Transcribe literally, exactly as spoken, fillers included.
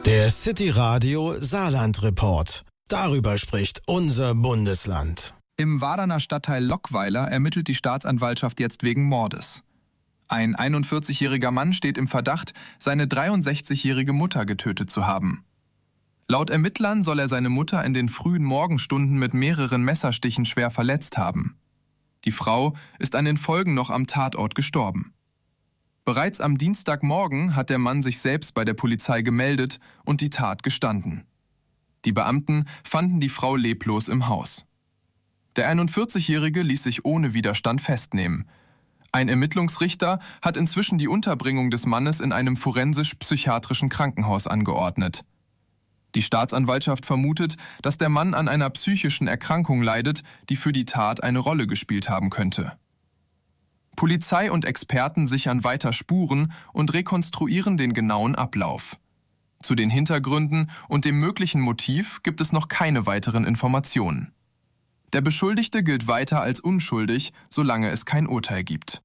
Der City Radio Saarland Report. Darüber spricht unser Bundesland. Im Waderner Stadtteil Lockweiler ermittelt die Staatsanwaltschaft jetzt wegen Mordes. Ein einundvierzigjähriger Mann steht im Verdacht, seine dreiundsechzigjährige Mutter getötet zu haben. Laut Ermittlern soll er seine Mutter in den frühen Morgenstunden mit mehreren Messerstichen schwer verletzt haben. Die Frau ist an den Folgen noch am Tatort gestorben. Bereits am Dienstagmorgen hat der Mann sich selbst bei der Polizei gemeldet und die Tat gestanden. Die Beamten fanden die Frau leblos im Haus. Der einundvierzigjährige ließ sich ohne Widerstand festnehmen. Ein Ermittlungsrichter hat inzwischen die Unterbringung des Mannes in einem forensisch-psychiatrischen Krankenhaus angeordnet. Die Staatsanwaltschaft vermutet, dass der Mann an einer psychischen Erkrankung leidet, die für die Tat eine Rolle gespielt haben könnte. Polizei und Experten sichern weiter Spuren und rekonstruieren den genauen Ablauf. Zu den Hintergründen und dem möglichen Motiv gibt es noch keine weiteren Informationen. Der Beschuldigte gilt weiter als unschuldig, solange es kein Urteil gibt.